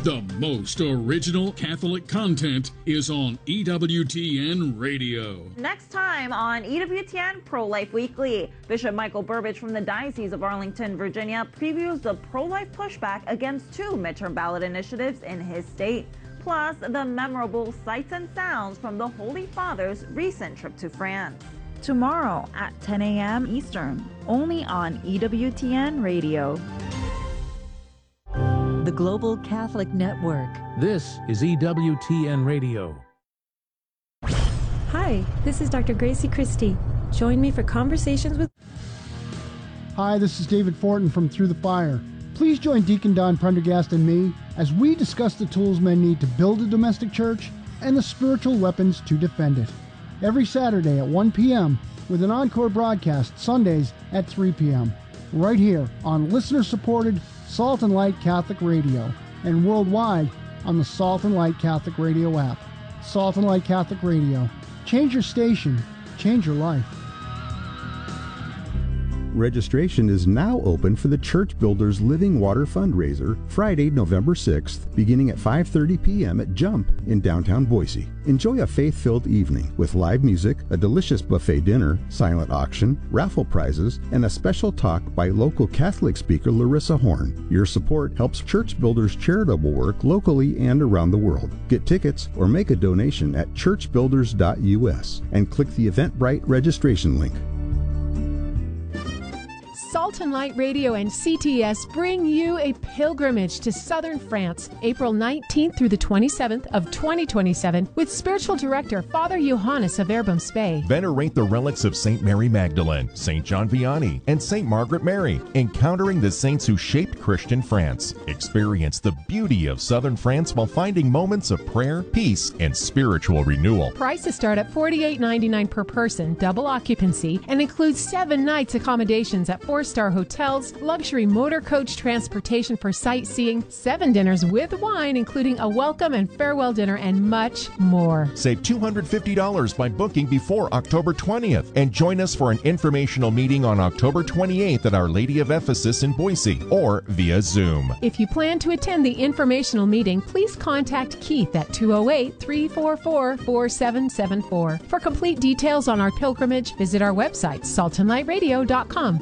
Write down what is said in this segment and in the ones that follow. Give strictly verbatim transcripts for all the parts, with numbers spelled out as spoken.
The most original Catholic content is on E W T N Radio. Next time on E W T N Pro-Life Weekly, Bishop Michael Burbidge from the Diocese of Arlington, Virginia, previews the pro-life pushback against two midterm ballot initiatives in his state, plus the memorable sights and sounds from the Holy Father's recent trip to France. Tomorrow at ten a.m. Eastern, only on E W T N Radio. The Global Catholic Network. This is E W T N Radio. Hi, this is Doctor Gracie Christie. Join me for Conversations with... Hi, this is David Fortin from Through the Fire. Please join Deacon Don Prendergast and me as we discuss the tools men need to build a domestic church and the spiritual weapons to defend it. Every Saturday at one p.m. with an encore broadcast Sundays at three p.m. right here on listener-supported Salt and Light Catholic Radio and worldwide on the Salt and Light Catholic Radio app. Salt and Light Catholic Radio. Change your station. Change your life. Registration is now open for the Church Builders Living Water fundraiser Friday, November sixth, beginning at five thirty p.m. at Jump in downtown Boise. Enjoy a faith-filled evening with live music, a delicious buffet dinner, silent auction, raffle prizes, and a special talk by local Catholic speaker Larissa Horn. Your support helps Church Builders charitable work locally and around the world. Get tickets or make a donation at church builders dot u s and click the Eventbrite registration link. Salt and Light Radio and C T S bring you a pilgrimage to southern France, April nineteenth through the twenty-seventh of twenty twenty-seven, with spiritual director Father Johannes of Verbum Spey. Venerate the relics of Saint Mary Magdalene, Saint John Vianney, and Saint Margaret Mary, encountering the saints who shaped Christian France. Experience the beauty of southern France while finding moments of prayer, peace, and spiritual renewal. Prices start at forty-eight ninety-nine per person, double occupancy, and includes seven nights accommodations at four star hotels, luxury motor coach transportation for sightseeing, seven dinners with wine, including a welcome and farewell dinner, and much more. Save two hundred fifty dollars by booking before October twentieth and join us for an informational meeting on October twenty-eighth at Our Lady of Ephesus in Boise or via Zoom. If you plan to attend the informational meeting, please contact Keith at two oh eight, three four four, four seven seven four. For complete details on our pilgrimage, visit our website, salt and light radio dot com.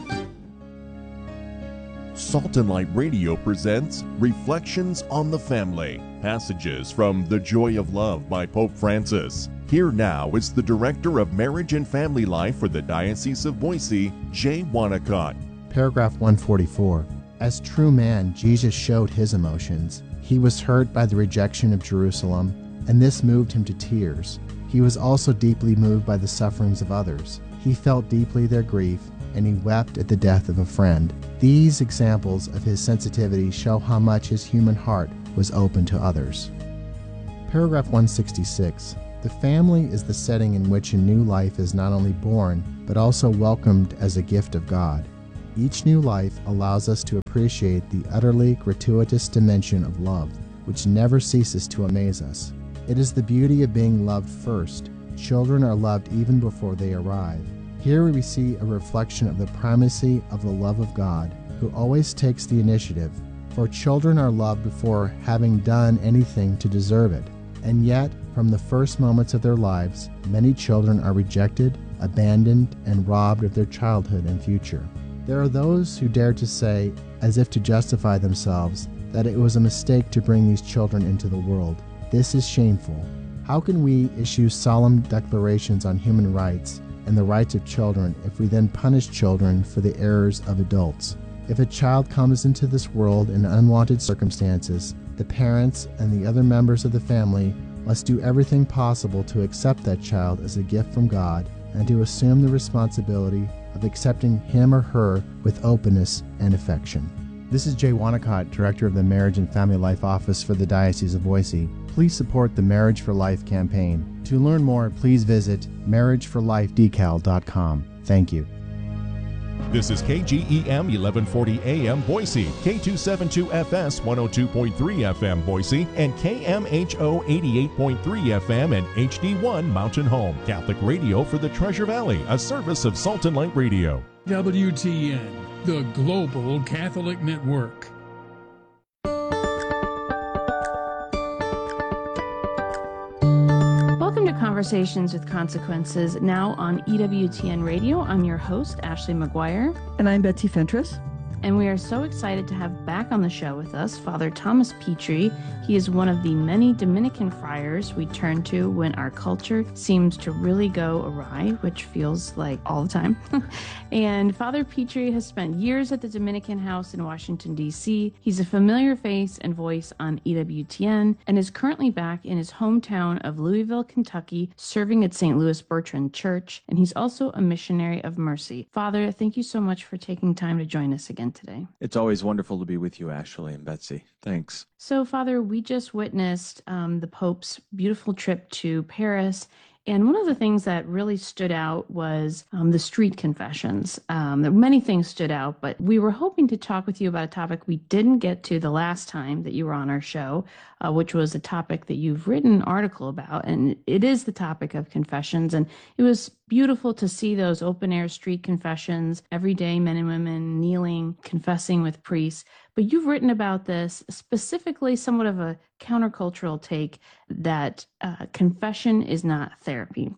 Salt and Light Radio presents Reflections on the Family, passages from The Joy of Love by Pope Francis. Here now is the Director of Marriage and Family Life for the Diocese of Boise, Jay Wanacott. Paragraph one forty-four. As true man, Jesus showed his emotions. He was hurt by the rejection of Jerusalem, and this moved him to tears. He was also deeply moved by the sufferings of others. He felt deeply their grief, and he wept at the death of a friend. These examples of his sensitivity show how much his human heart was open to others. Paragraph one sixty-six. The family is the setting in which a new life is not only born, but also welcomed as a gift of God. Each new life allows us to appreciate the utterly gratuitous dimension of love, which never ceases to amaze us. It is the beauty of being loved first. Children are loved even before they arrive. Here we see a reflection of the primacy of the love of God, who always takes the initiative, for children are loved before having done anything to deserve it. And yet, from the first moments of their lives, many children are rejected, abandoned, and robbed of their childhood and future. There are those who dare to say, as if to justify themselves, that it was a mistake to bring these children into the world. This is shameful. How can we issue solemn declarations on human rights and the rights of children if we then punish children for the errors of adults? If a child comes into this world in unwanted circumstances, the parents and the other members of the family must do everything possible to accept that child as a gift from God and to assume the responsibility of accepting him or her with openness and affection. This is Jay Wanacott, Director of the Marriage and Family Life Office for the Diocese of Boise. Please support the Marriage for Life campaign. To learn more, please visit marriage for life decal dot com. Thank you. This is K G E M eleven forty A M Boise, K two seventy-two F S one oh two point three F M Boise, and K M H O eighty-eight point three F M and H D one Mountain Home. Catholic radio for the Treasure Valley, a service of Salt and Light Radio. W T N, the Global Catholic Network. Conversations with Consequences, now on E W T N Radio. I'm your host, Ashley McGuire. And I'm Betsy Fentress. And we are so excited to have back on the show with us Father Thomas Petrie. He is one of the many Dominican friars we turn to when our culture seems to really go awry, which feels like all the time. And Father Petrie has spent years at the Dominican House in Washington, D C. He's a familiar face and voice on E W T N and is currently back in his hometown of Louisville, Kentucky, serving at Saint Louis Bertrand Church. And he's also a missionary of mercy. Father, thank you so much for taking time to join us again today. It's always wonderful to be with you, Ashley and Betsy. Thanks. So, Father, we just witnessed um, the Pope's beautiful trip to Paris. And one of the things that really stood out was um, the street confessions. Um, there, many things stood out, but we were hoping to talk with you about a topic we didn't get to the last time that you were on our show, uh, which was a topic that you've written an article about. And it is the topic of confessions. And it was beautiful to see those open-air street confessions, everyday men and women kneeling, confessing with priests. But you've written about this, specifically somewhat of a countercultural take that uh, confession is not therapy.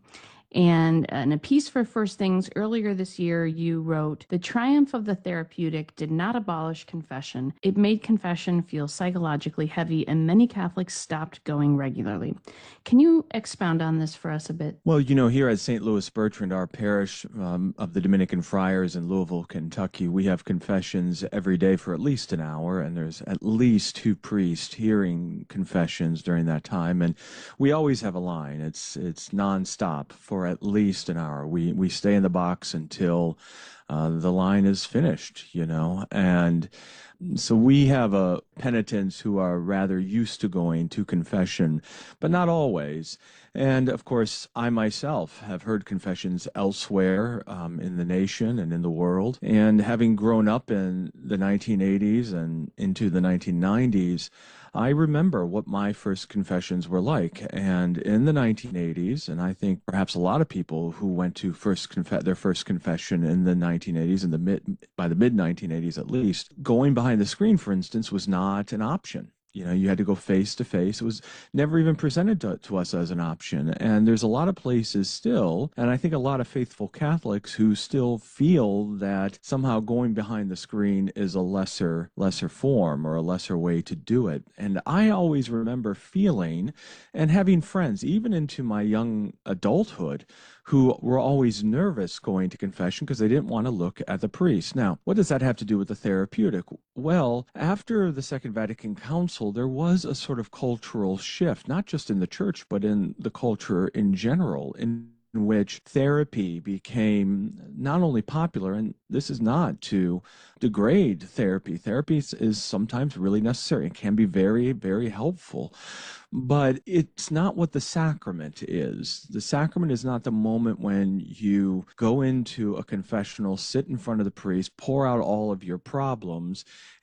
And in a piece for First Things earlier this year, you wrote, "The triumph of the therapeutic did not abolish confession. It made confession feel psychologically heavy, and many Catholics stopped going regularly." Can you expound on this for us a bit? Well, you know, here at Saint Louis Bertrand, our parish um, of the Dominican Friars in Louisville, Kentucky, we have confessions every day for at least an hour, and there's at least two priests hearing confessions during that time. And we always have a line. It's it's nonstop for at least an hour. We we stay in the box until uh, the line is finished, you know. And so we have a penitents who are rather used to going to confession, but not always. And of course, I myself have heard confessions elsewhere um, in the nation and in the world. And having grown up in the nineteen eighties and into the nineteen nineties, I remember what my first confessions were like. And in the nineteen eighties, and I think perhaps a lot of people who went to first conf- their first confession in the nineteen eighties, in the mid by the mid nineteen eighties at least, going behind the screen, for instance, was not an option. You know, you had to go face to face. It was never even presented to, to us as an option. And there's a lot of places still, and I think a lot of faithful Catholics who still feel that somehow going behind the screen is a lesser, lesser form or a lesser way to do it. And I always remember feeling and having friends, even into my young adulthood, who were always nervous going to confession because they didn't want to look at the priest. Now, what does that have to do with the therapeutic? Well, after the Second Vatican Council, there was a sort of cultural shift, not just in the church, but in the culture in general, in in which therapy became not only popular, and this is not to degrade therapy. Therapy is sometimes really necessary and can be very, very helpful. But it's not what the sacrament is. The sacrament is not the moment when you go into a confessional, sit in front of the priest, pour out all of your problems,